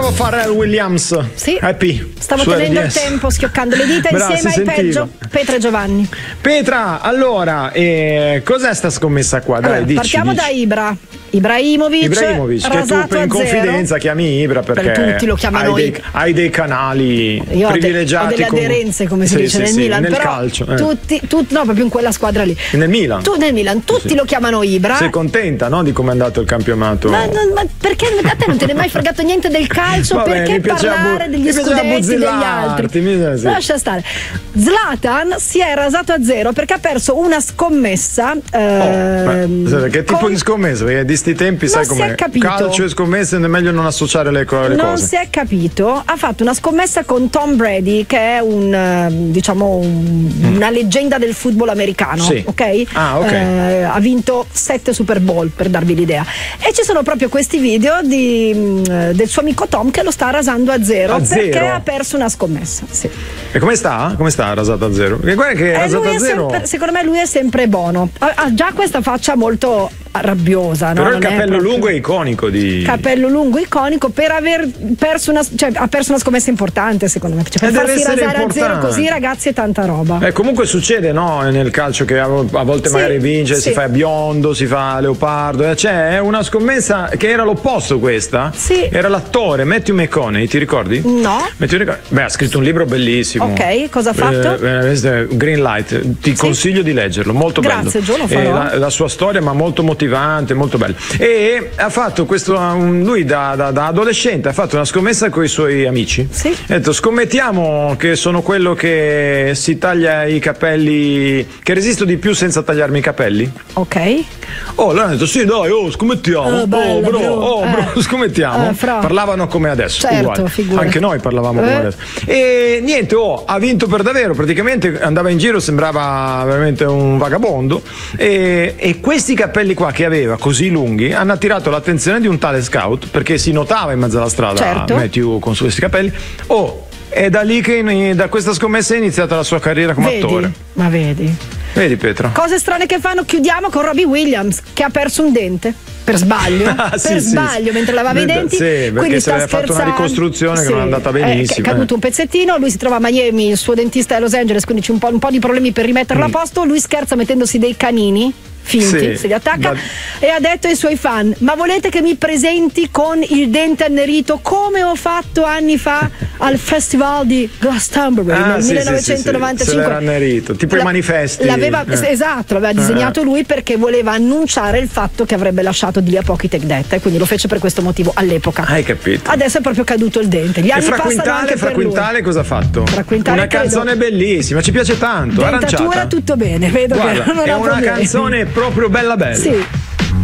nuovo Pharrell Williams. Sì. Happy. Stavo tenendo il tempo, schioccando le dita insieme ai peggio. Petra e Giovanni. Petra, allora, cos'è sta scommessa qua? Dai, allora, partiamo da Ibrahimovic, che tu in confidenza chiami Ibra perché tutti lo chiamano hai dei canali privilegiati. Ho delle aderenze, come si dice nel Milan, nel però calcio. No, proprio in quella squadra lì. Nel Milan. Nel Milan, tutti lo chiamano Ibra. Sei contenta, no, di come è andato il campionato? Ma perché a te non te ne è mai fregato niente del calcio? Vabbè, perché parlare degli scudetti degli altri? Lascia stare. Zlatan si è rasato a zero perché ha perso una scommessa. Che tipo di scommessa? Perché di sti tempi sai com'è. Calcio e scommesse è meglio non associare le cose. Non si è capito. Ha fatto una scommessa con Tom Brady, che è una leggenda del football americano. Sì. Ok? Ha vinto 7 Super Bowl, per darvi l'idea. E ci sono proprio questi video del suo amico Tom che lo sta rasando a zero perché ha perso una scommessa. Sì. E come sta? Come sta rasato a zero? Perché guarda che rasato a zero. Secondo me lui è sempre buono. Ha già questa faccia molto rabbiosa, no? Però il capello lungo è iconico capello lungo iconico per aver perso ha perso una scommessa importante, secondo me. Per farsi rasare a zero così, ragazzi, è tanta roba. Comunque succede, no? Nel calcio che a volte magari vince, si fa biondo, si fa leopardo. C'è una scommessa che era l'opposto questa. Sì. Era l'attore Matthew McConaughey, ti ricordi? No. Ha scritto un libro bellissimo. Ok, cosa ha fatto? Green Light, ti consiglio di leggerlo, molto bello. Grazie, Gio, lo farò. La sua storia, ma molto motivante, molto bello. E ha fatto questo, lui da adolescente ha fatto una scommessa con i suoi amici. Sì. Ha detto: scommettiamo che sono quello che si taglia i capelli, che resisto di più senza tagliarmi i capelli. Ok. Loro hanno detto: sì, dai, scommettiamo. Bro, scommettiamo. Parlavano come adesso, certo, uguale. Anche noi parlavamo come adesso. E niente, ha vinto per davvero. Praticamente andava in giro, sembrava veramente un vagabondo. E questi capelli qua che aveva così lunghi hanno attirato l'attenzione di un tale scout, perché si notava in mezzo alla strada, certo, Matthew con questi capelli. È da lì che da questa scommessa è iniziata la sua carriera come attore. Ma vedi Petra, cose strane che fanno. Chiudiamo con Robbie Williams, che ha perso un dente per sbaglio. Mentre lavava i denti, perché se aveva fatto una ricostruzione che non è andata benissimo. È caduto un pezzettino. Lui si trova a Miami, il suo dentista è a Los Angeles, quindi c'è un po' di problemi per rimetterlo a posto. Lui scherza mettendosi dei canini finti, se li attacca, e ha detto ai suoi fan: ma volete che mi presenti con il dente annerito come ho fatto anni fa al festival di Glastonbury nel 1995? Se l'era annerito, tipo i manifesti. Esatto, l'aveva disegnato lui perché voleva annunciare il fatto che avrebbe lasciato di lì a pochi Take That, e quindi lo fece per questo motivo all'epoca. Hai capito? Adesso è proprio caduto il dente. Gli anni passano anche per lui. Quintale cosa ha fatto? Una canzone bellissima, ci piace tanto. Dentatura tutto bene, vedo. Guarda, che non è una problemi. canzone proprio bella. Sì.